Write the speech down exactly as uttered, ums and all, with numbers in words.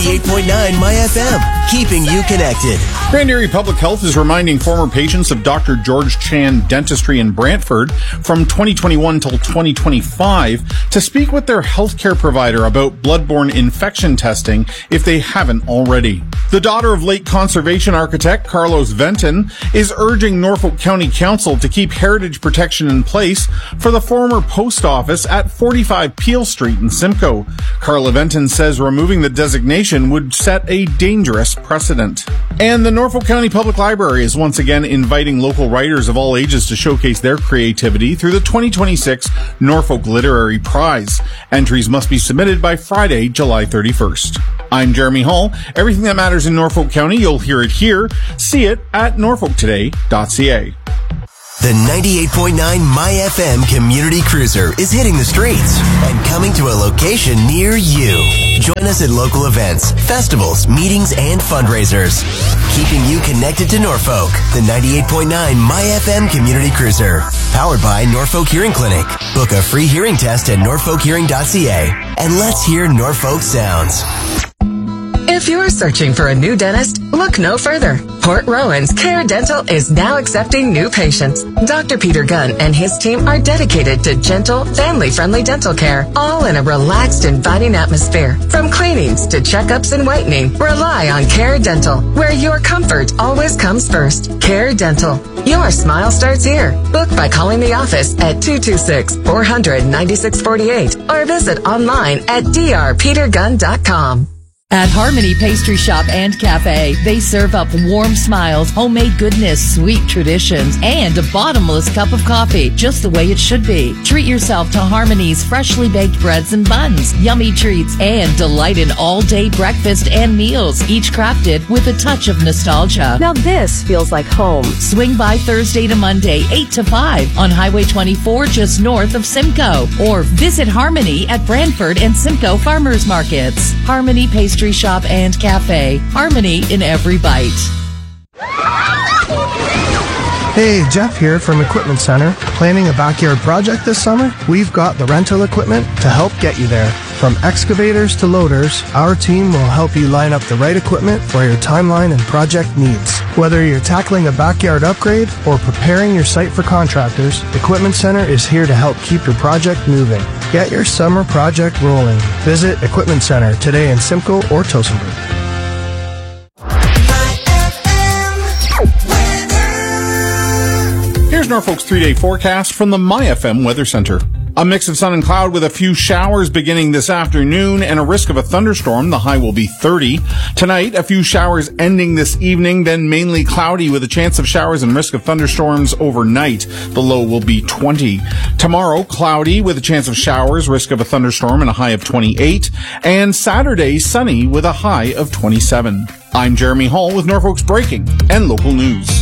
ninety-eight point nine My F M, keeping you connected. Grand Erie Public Health is reminding former patients of Doctor George Chan Dentistry in Brantford from twenty twenty-one till twenty twenty-five to speak with their healthcare provider about bloodborne infection testing if they haven't already. The daughter of late conservation architect Carlos Venton is urging Norfolk County Council to keep heritage protection in place for the former post office at forty-five Peel Street in Simcoe. Carla Venton says removing the designation would set a dangerous precedent. And the Norfolk County Public Library is once again inviting local writers of all ages to showcase their creativity through the twenty twenty-six Norfolk Literary Prize. Entries must be submitted by Friday, July thirty-first. I'm Jeremy Hall. Everything that matters in Norfolk County, you'll hear it here. See it at norfolk today dot c a. The ninety-eight point nine My F M Community Cruiser is hitting the streets and coming to a location near you. Join us at local events, festivals, meetings, and fundraisers. Keeping you connected to Norfolk. The ninety-eight point nine My F M Community Cruiser. Powered by Norfolk Hearing Clinic. Book a free hearing test at norfolk hearing dot c a. And let's hear Norfolk sounds. If you're searching for a new dentist, look no further. Port Rowan's Care Dental is now accepting new patients. Doctor Peter Gunn and his team are dedicated to gentle, family-friendly dental care, all in a relaxed, inviting atmosphere. From cleanings to checkups and whitening, rely on Care Dental, where your comfort always comes first. Care Dental. Your smile starts here. Book by calling the office at two two six, four hundred, ninety-six forty-eight or visit online at d r peter gunn dot com. At Harmony Pastry Shop and Cafe, they serve up warm smiles, homemade goodness, sweet traditions, and a bottomless cup of coffee, just the way it should be. Treat yourself to Harmony's freshly baked breads and buns, yummy treats, and delight in all-day breakfast and meals, each crafted with a touch of nostalgia. Now this feels like home. Swing by Thursday to Monday, eight to five on Highway twenty-four, just north of Simcoe, or visit Harmony at Brantford and Simcoe Farmers Markets. Harmony Pastry Shop and Cafe. Harmony in every bite. Hey, Jeff here from Equipment Center. Planning a backyard project this summer? We've got the rental equipment to help get you there. From excavators to loaders, our team will help you line up the right equipment for your timeline and project needs. Whether you're tackling a backyard upgrade or preparing your site for contractors, Equipment Center is here to help keep your project moving. Get your summer project rolling. Visit Equipment Center today in Simcoe or Towsonburg. Here's Norfolk's three-day forecast from the My F M Weather Center. A mix of sun and cloud with a few showers beginning this afternoon and a risk of a thunderstorm. The high will be thirty. Tonight, a few showers ending this evening, then mainly cloudy with a chance of showers and risk of thunderstorms overnight. The low will be twenty. Tomorrow, cloudy with a chance of showers, risk of a thunderstorm and a high of twenty-eight. And Saturday, sunny with a high of twenty-seven. I'm Jeremy Hall with Norfolk's breaking and local news.